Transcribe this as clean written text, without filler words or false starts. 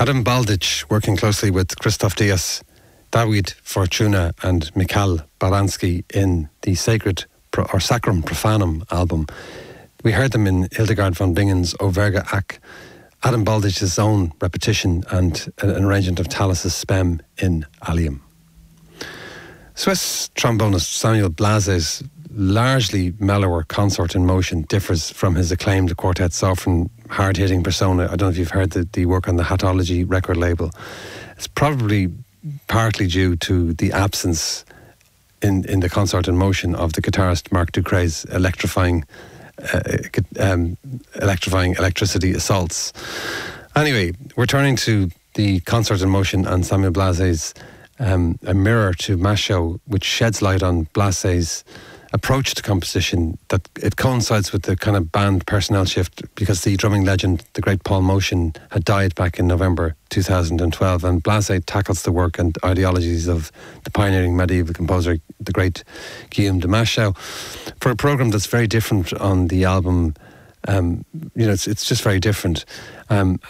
Adam Baldich, working closely with Christoph Diaz, David Fortuna and Mikhail Baranski in the Sacrum Profanum album. We heard them in Hildegard von Bingen's O Verga Ac, Adam Baldich's own repetition and an arrangement of Talus's Spem in Allium. Swiss trombonist Samuel Blase's largely mellower Consort in Motion differs from his acclaimed quartet sovereign hard-hitting persona. I don't know if you've heard the work on the Hatology record label. It's probably partly due to the absence in the Consort in Motion of the guitarist Mark Ducré's electrifying electricity assaults. Anyway, we're turning to the Consort in Motion and Samuel Blase's A Mirror to Macho, which sheds light on Blase's approach to composition, that it coincides with the kind of band personnel shift because the drumming legend, the great Paul Motion, had died back in November 2012, and Blase tackles the work and ideologies of the pioneering medieval composer, the great Guillaume de Machaut, for a programme that's very different on the album. It's just very different.